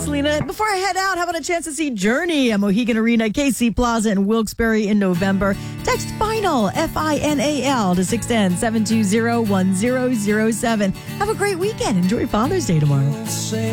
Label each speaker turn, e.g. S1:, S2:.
S1: Selena. Before I head out, how about a chance to see Journey at Mohegan Arena, KC Plaza in Wilkes-Barre in November? Text FINAL, FINAL, to 610-720-1007. Have a great weekend. Enjoy Father's Day tomorrow.